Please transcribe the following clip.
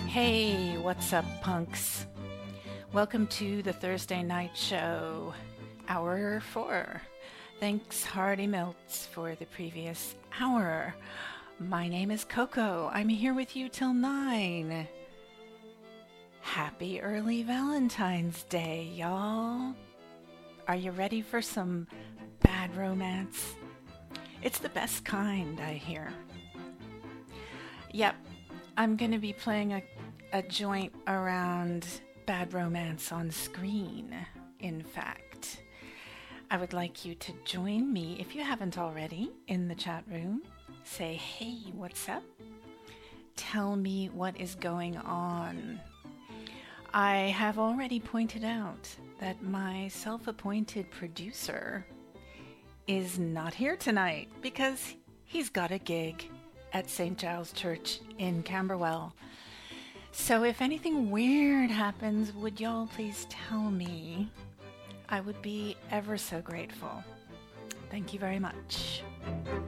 Hey, what's up, punks? Welcome to the Thursday Night Show, Hour 4. Thanks, Hardy Milts, for the previous hour. My name is Coco. I'm here with you till 9. Happy early Valentine's Day, y'all. Are you ready for some bad romance? It's the best kind, I hear. Yep, I'm going to be playing a joint around bad romance on screen, in fact. I would like you to join me, if you haven't already, in the chat room. Say, hey, what's up? Tell me what is going on. I have already pointed out that my self-appointed producer is not here tonight because he's got a gig at St. Giles Church in Camberwell. So if anything weird happens, would y'all please tell me? I would be ever so grateful. Thank you very much.